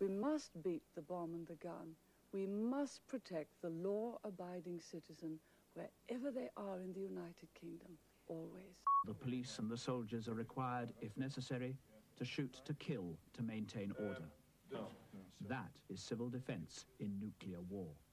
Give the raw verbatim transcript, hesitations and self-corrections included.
We must beat the bomb and the gun. We must protect the law-abiding citizen wherever they are in the United Kingdom, always. The police and the soldiers are required, if necessary, to shoot to kill to maintain order. That is civil defence in nuclear war.